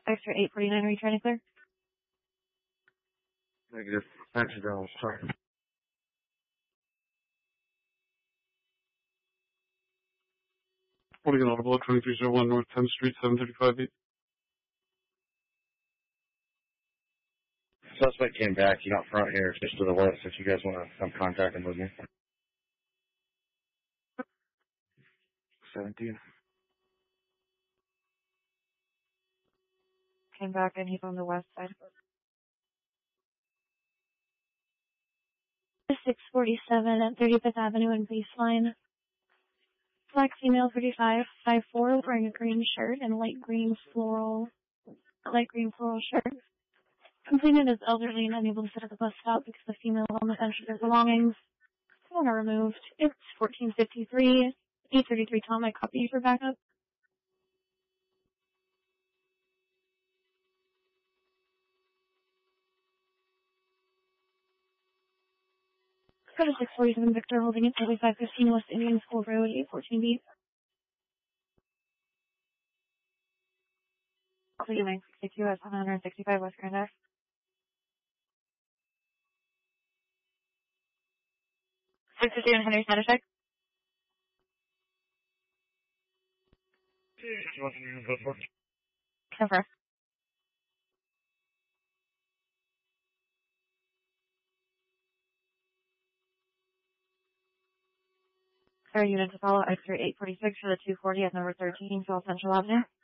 Extra 849, are you trying to clear? Negative. Taxi down. Sorry. 40 Audible, 2301 North 10th Street, 735 8. Suspect came back. He's out front here, just to the west, if you guys want to come contact him with me. 17. Came back and he's on the west side. 647 at 35th Avenue and Baseline. Black female, 35, 5'4", wearing a green shirt and light green floral shirt. Complainant is elderly and unable to sit at the bus stop because the female on the bench of their belongings. Owner removed. It's 1453, 833 Tom, I copy you for backup. Go to 647 Victor, holding it 3515 West Indian School Road, 814B. Clear 962 at 765 West Grand Ave. 650 and Henry status check. Confirm. Fair unit to follow extra 846 for the 240 at number 13, South Central Avenue.